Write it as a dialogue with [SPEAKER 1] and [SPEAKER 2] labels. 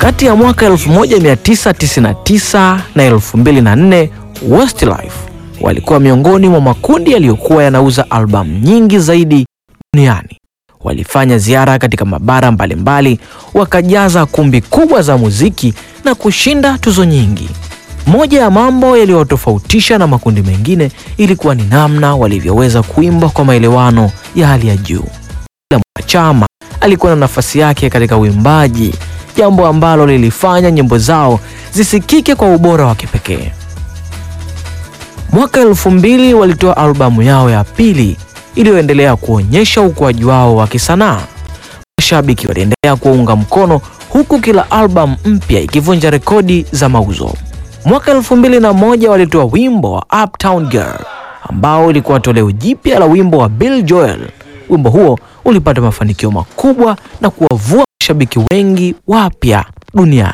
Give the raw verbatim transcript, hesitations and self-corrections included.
[SPEAKER 1] Kati ya mwaka elfu moja mia tisa tisini na tisa na elfu mbili na nne, Westlife walikuwa miongoni mwa makundi yaliyokuwa yanauza albamu nyingi zaidi duniani. Walifanya ziara katika mabara mbalimbali, wakajaza kumbi kubwa za muziki na kushinda tuzo nyingi. Moja ya mambo yaliyotofautisha na makundi mengine ilikuwa ni namna walivyoweza kuimba kwa maelewano ya hali ya juu. Kila mwanachama alikuwa na nafasi yake katika uimbaji, jambo ambalo lilifanya nyimbo zao zisikike kwa ubora wa kipekee. Mwaka elfu mbili walitoa albamu yao ya pili iliyoendelea kuonyesha ukuaji wao wa kisanaa. Mashabiki waliendelea kuunga mkono huku kila albamu mpya ikivunja rekodi za mauzo. Mwaka elfu mbili na moja walitoa wimbo wa Uptown Girl ambao ilikuwa toleo jipya la wimbo wa Billy Joel. Wimbo huo ulipata mafanikio makubwa na kuwavua mashabiki wengi wapya duniani.